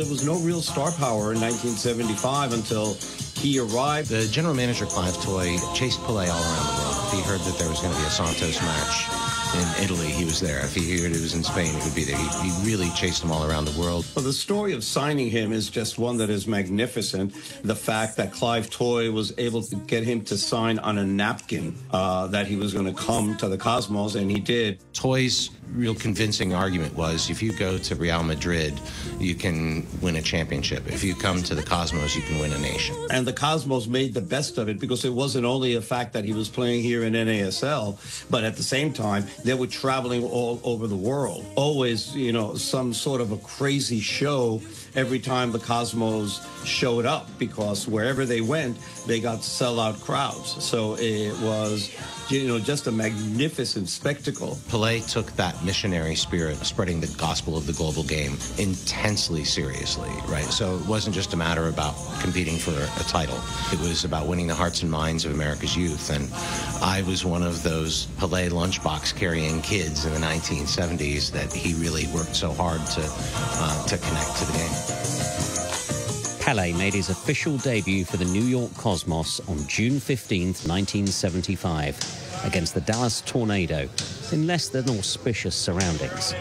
There was no real star power in 1975 until he arrived. The general manager, Clive Toye, chased Pelé all around the world. If he heard that there was going to be a Santos match in Italy, he was there. If he heard it was in Spain, he would be there. He really chased him all around the world. Well, the story of signing him is just one that is magnificent. The fact that Clive Toye was able to get him to sign on a napkin that he was going to come to the Cosmos, and he did. Toye's real convincing argument was, if you go to Real Madrid, you can win a championship. If you come to the Cosmos, you can win a nation. And the Cosmos made the best of it, because it wasn't only a fact that he was playing here in NASL, but at the same time, they were traveling all over the world. Always, you know, some sort of a crazy show every time the Cosmos showed up, because wherever they went, they got sellout crowds. So it was, you know, just a magnificent spectacle. Pelé took that missionary spirit, spreading the gospel of the global game, intensely seriously, right? So it wasn't just a matter about competing for a title. It was about winning the hearts and minds of America's youth. And I was one of those Pelé lunchbox carrying kids in the 1970s that he really worked so hard to connect to the game. Pelé made his official debut for the New York Cosmos on June 15th, 1975, against the Dallas Tornado in less than auspicious surroundings.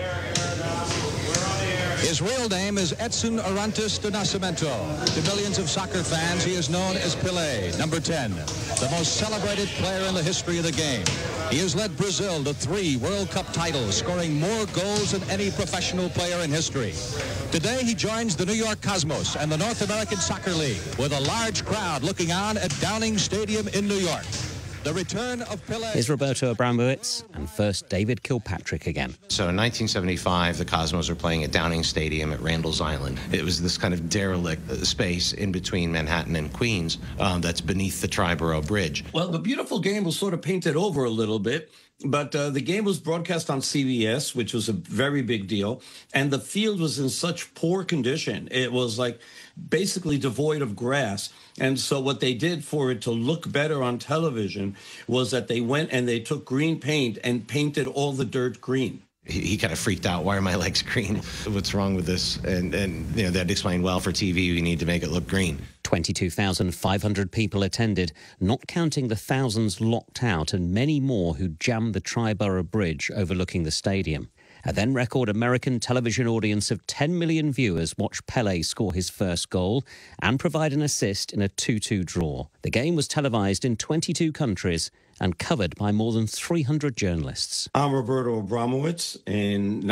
His real name is Edson Arantes de Nascimento. To millions of soccer fans, he is known as Pelé, number 10, the most celebrated player in the history of the game. He has led Brazil to 3 World Cup titles, scoring more goals than any professional player in history. Today, he joins the New York Cosmos and the North American Soccer League with a large crowd looking on at Downing Stadium in New York. The return of Pelé. Here's Roberto Abramowitz and first David Kilpatrick again. So in 1975, the Cosmos were playing at Downing Stadium at Randall's Island. It was this kind of derelict space in between Manhattan and Queens that's beneath the Triborough Bridge. Well, the beautiful game was sort of painted over a little bit. But the game was broadcast on CBS, which was a very big deal. And the field was in such poor condition. It was like basically devoid of grass. And so what they did for it to look better on television was that they went and they took green paint and painted all the dirt green. He kind of freaked out. Why are my legs green? What's wrong with this? And you know, that explained, well, for TV, we need to make it look green. 22,500 people attended, not counting the thousands locked out and many more who jammed the Triborough Bridge overlooking the stadium. A then record American television audience of 10 million viewers watched Pelé score his first goal and provide an assist in a 2-2 draw. The game was televised in 22 countries and covered by more than 300 journalists. I'm Roberto Abramowitz. In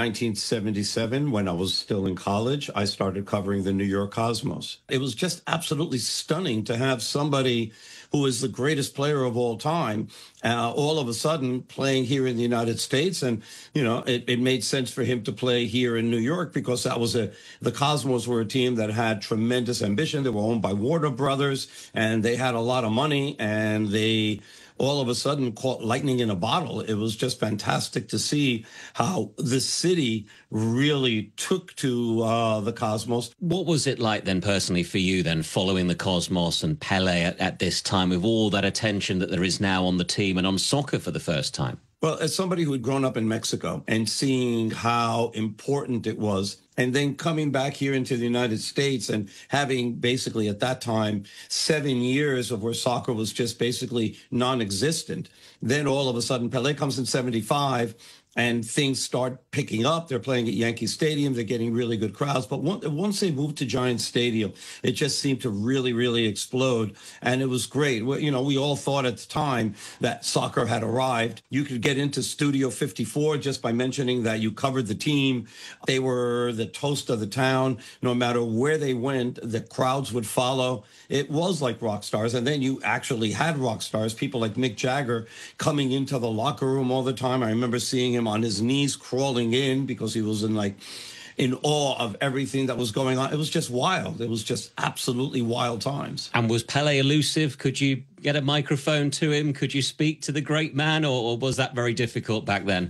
1977, when I was still in college, I started covering the New York Cosmos. It was just absolutely stunning to have somebody who is the greatest player of all time, all of a sudden playing here in the United States. And, you know, it made sense for him to play here in New York, because that was the Cosmos were a team that had tremendous ambition. They were owned by Warner Brothers, and they had a lot of money, and they all of a sudden caught lightning in a bottle. It was just fantastic to see how the city really took to the Cosmos. What was it like then personally for you then, following the Cosmos and Pelé at this time, with all that attention that there is now on the team and on soccer for the first time? Well, as somebody who had grown up in Mexico and seeing how important it was, and then coming back here into the United States and having basically at that time 7 years of where soccer was just basically non-existent. Then all of a sudden, Pelé comes in 75 and things start picking up. They're playing at Yankee Stadium. They're getting really good crowds. But once they moved to Giant Stadium, it just seemed to really, really explode. And it was great. You know, we all thought at the time that soccer had arrived. You could get into Studio 54 just by mentioning that you covered the team. They were the toast of the town. No matter where they went, the crowds would follow. It was like rock stars. And then you actually had rock stars, people like Mick Jagger coming into the locker room all the time. I remember seeing him on his knees crawling in because he was in awe of everything that was going on. It was just wild. It was just absolutely wild times. And was Pelé elusive? Could you get a microphone to him? Could you speak to the great man, or was that very difficult back then?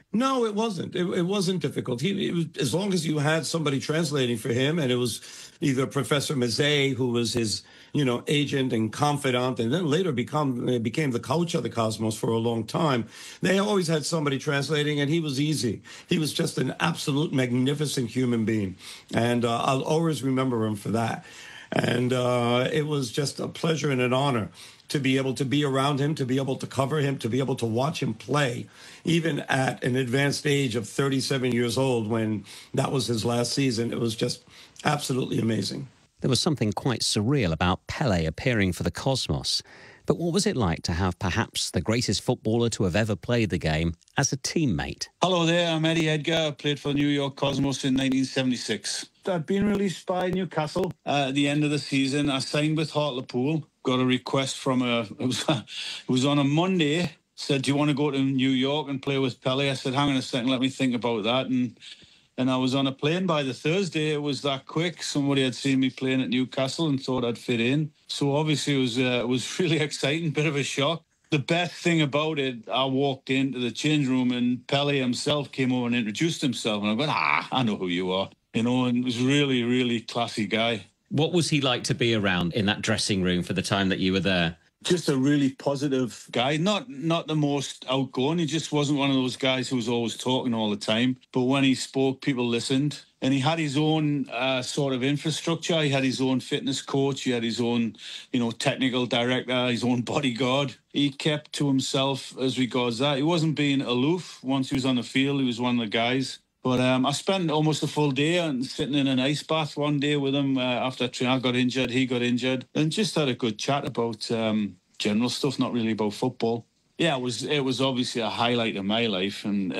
No, it wasn't. It wasn't difficult. It was, as long as you had somebody translating for him, and it was either Professor Mazzei, who was his, agent and confidant, and then later became the coach of the Cosmos for a long time. They always had somebody translating, and he was easy. He was just an absolute magnificent human being, and I'll always remember him for that. And it was just a pleasure and an honor to be able to be around him, to be able to cover him, to be able to watch him play, even at an advanced age of 37 years old when that was his last season. It was just absolutely amazing. There was something quite surreal about Pelé appearing for the Cosmos. But what was it like to have perhaps the greatest footballer to have ever played the game as a teammate? Hello there, I'm Eddie Edgar. I played for the New York Cosmos in 1976. I'd been released by Newcastle at the end of the season. I signed with Hartlepool. Got a request from it was on a Monday. Said, do you want to go to New York and play with Pelé? I said, hang on a second, let me think about that. And I was on a plane by the Thursday. It was that quick. Somebody had seen me playing at Newcastle and thought I'd fit in. So obviously it was really exciting, bit of a shock. The best thing about it, I walked into the change room and Pelé himself came over and introduced himself. And I went, I know who you are. And it was really, really classy guy. What was he like to be around in that dressing room for the time that you were there? Just a really positive guy, not the most outgoing. He just wasn't one of those guys who was always talking all the time. But when he spoke, people listened. And he had his own sort of infrastructure. He had his own fitness coach. He had his own, technical director, his own bodyguard. He kept to himself as regards that. He wasn't being aloof. Once he was on the field, he was one of the guys. But I spent almost a full day sitting in an ice bath one day with him after training. I got injured, he got injured, and just had a good chat about general stuff, not really about football. Yeah, it was obviously a highlight of my life. And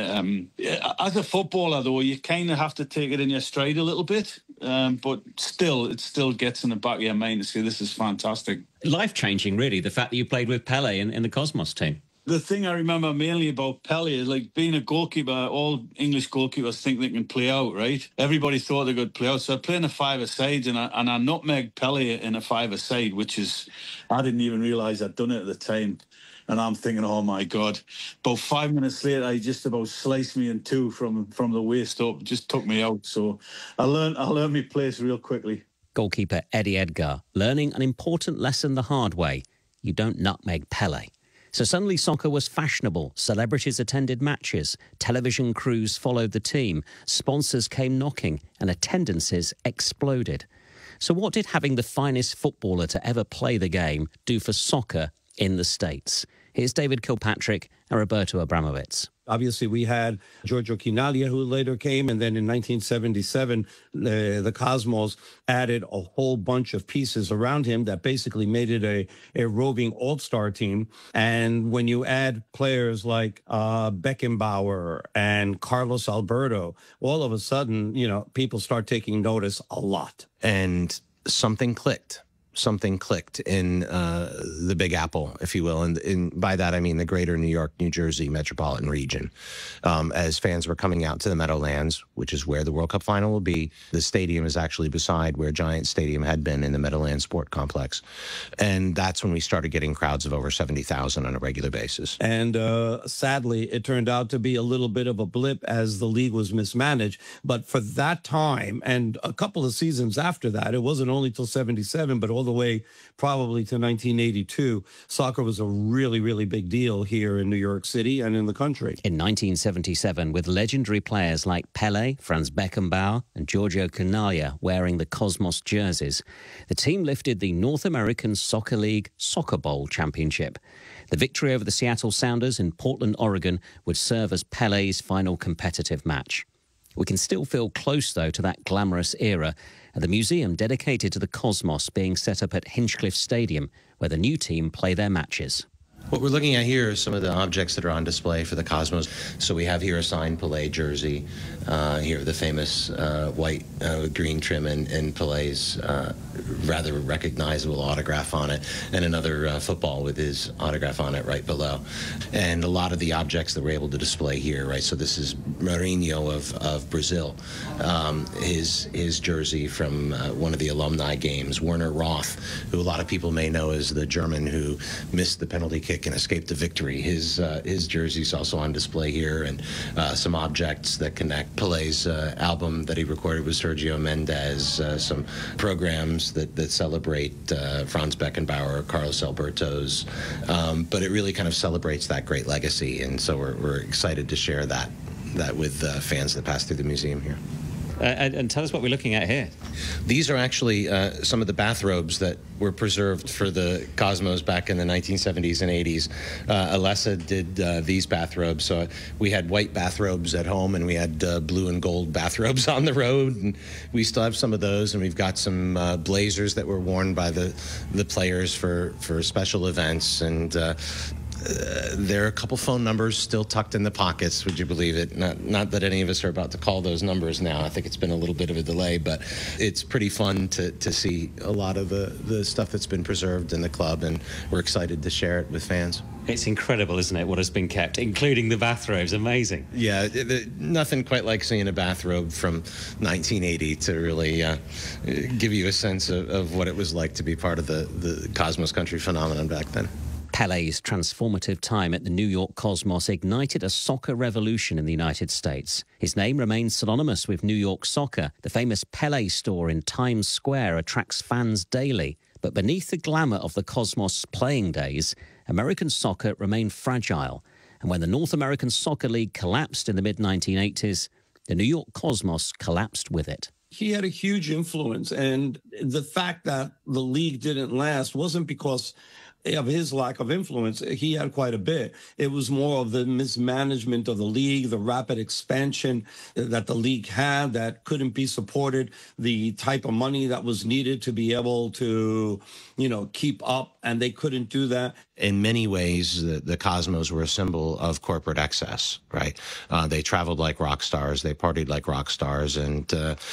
as a footballer, though, you kind of have to take it in your stride a little bit. But still, it still gets in the back of your mind to say, this is fantastic. Life-changing, really, the fact that you played with Pelé in the Cosmos team. The thing I remember mainly about Pelé is, like, being a goalkeeper, all English goalkeepers think they can play out, right? Everybody thought they could play out. So I played in a five-a-side, and I nutmegged Pelé in a five-a-side, which is, I didn't even realise I'd done it at the time. And I'm thinking, oh, my God. About 5 minutes later, he just about sliced me in two from the waist up, just took me out. So I learned my place real quickly. Goalkeeper Eddie Edgar, learning an important lesson the hard way. You don't nutmeg Pelé. So suddenly soccer was fashionable. Celebrities attended matches. Television crews followed the team. Sponsors came knocking and attendances exploded. So what did having the finest footballer to ever play the game do for soccer in the States? Here's David Kilpatrick and Roberto Abramovitz. Obviously, we had Giorgio Chinaglia, who later came, and then in 1977, the Cosmos added a whole bunch of pieces around him that basically made it a roving all-star team. And when you add players like Beckenbauer and Carlos Alberto, all of a sudden, people start taking notice a lot. And something clicked. Something clicked in the Big Apple, if you will. And by that, I mean the greater New York, New Jersey metropolitan region. As fans were coming out to the Meadowlands, which is where the World Cup final will be, the stadium is actually beside where Giant Stadium had been in the Meadowlands Sport Complex. And that's when we started getting crowds of over 70,000 on a regular basis. And sadly, it turned out to be a little bit of a blip as the league was mismanaged. But for that time and a couple of seasons after that, it wasn't only till 77, but all the way probably to 1982, soccer was a really, really big deal here in New York City and in the country. In 1977, with legendary players like Pelé, Franz Beckenbauer and Giorgio Chinaglia wearing the Cosmos jerseys, the team lifted the North American Soccer League Soccer Bowl Championship. The victory over the Seattle Sounders in Portland, Oregon would serve as Pelé's final competitive match. We can still feel close, though, to that glamorous era at the museum dedicated to the Cosmos being set up at Hinchcliffe Stadium, where the new team play their matches. What we're looking at here is some of the objects that are on display for the Cosmos. So we have here a signed Pelé jersey, here the famous white green trim in Pelé's rather recognizable autograph on it, and another football with his autograph on it right below. And a lot of the objects that we're able to display here, right? So this is Marinho of Brazil, his jersey from one of the alumni games. Werner Roth, who a lot of people may know as the German who missed the penalty kick and escaped the victory. His jersey is also on display here, and some objects that connect. Pelé's album that he recorded with Sergio Mendes, some programs that celebrate Franz Beckenbauer, Carlos Alberto's, but it really kind of celebrates that great legacy, and so we're excited to share that with fans that pass through the museum here. And tell us what we're looking at here. These are actually some of the bathrobes that were preserved for the Cosmos back in the 1970s and 80s. Alessa did these bathrobes. So we had white bathrobes at home, and we had blue and gold bathrobes on the road. And we still have some of those, and we've got some blazers that were worn by the players for special events. And there are a couple phone numbers still tucked in the pockets, would you believe it? Not that any of us are about to call those numbers now. I think it's been a little bit of a delay, but it's pretty fun to see a lot of the stuff that's been preserved in the club, and we're excited to share it with fans. It's incredible, isn't it, what has been kept, including the bathrobes. Amazing. Yeah, nothing quite like seeing a bathrobe from 1980 to really give you a sense of what it was like to be part of the Cosmos Country phenomenon back then. Pelé's transformative time at the New York Cosmos ignited a soccer revolution in the United States. His name remains synonymous with New York soccer. The famous Pelé store in Times Square attracts fans daily. But beneath the glamour of the Cosmos playing days, American soccer remained fragile. And when the North American Soccer League collapsed in the mid-1980s, the New York Cosmos collapsed with it. He had a huge influence, and the fact that the league didn't last wasn't because of his lack of influence. He had quite a bit. It was more of the mismanagement of the league, the rapid expansion that the league had that couldn't be supported, the type of money that was needed to be able to, keep up, and they couldn't do that. In many ways, the Cosmos were a symbol of corporate excess, right? They traveled like rock stars, they partied like rock stars, and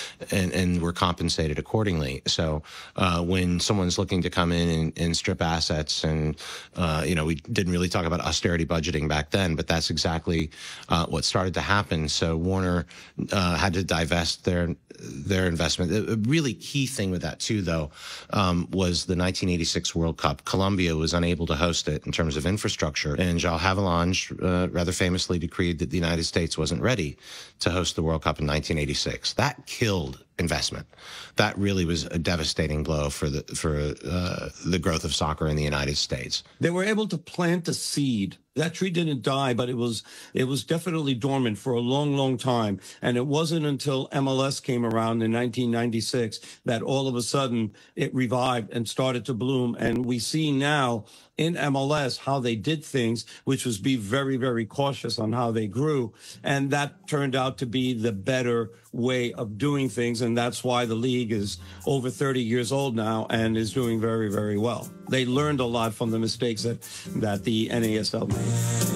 were compensated accordingly. So when someone's looking to come in and strip assets, and we didn't really talk about austerity budgeting back then, but that's exactly what started to happen. So Warner had to divest their investment. A really key thing with that too, though, was the 1986 World Cup. Colombia was unable to host it in terms of infrastructure, and João Havelange rather famously decreed that the United States wasn't ready to host the World Cup in 1986. That killed investment. That really was a devastating blow for the growth of soccer in the United States. They were able to plant a seed. That tree didn't die, but it was definitely dormant for a long, long time. And it wasn't until MLS came around in 1996 that all of a sudden it revived and started to bloom. And we see now in MLS how they did things, which was be very, very cautious on how they grew. And that turned out to be the better way of doing things. And that's why the league is over 30 years old now and is doing very, very well. They learned a lot from the mistakes that the NASL made.